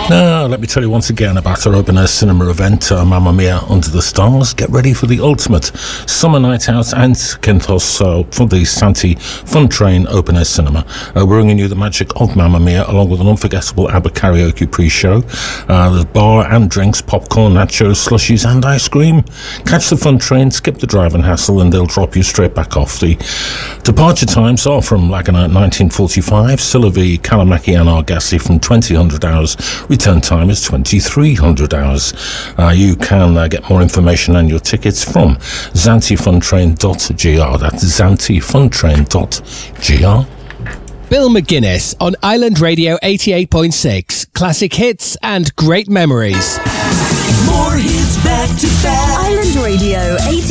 Now, let me tell you once again about our open-air cinema event, Mamma Mia Under the Stars. Get ready for the ultimate summer night out and Kentos for the Santi Fun Train open-air cinema. We're bringing you the magic of Mamma Mia along with an unforgettable ABBA karaoke pre-show. There's bar and drinks, popcorn, nachos, slushies and ice cream. Catch the Fun Train, skip the drive and hassle, and they'll drop you straight back off. The departure times are from Laguna 1945, Sillavi, Kalamaki and Argasi from 2000 hours. Return time is 2300 hours. You can get more information and your tickets from zantifuntrain.gr. That's zantifuntrain.gr. Bill McGuinness on Island Radio 88.6. Classic hits and great memories. More hits back to back. Island Radio 88.6.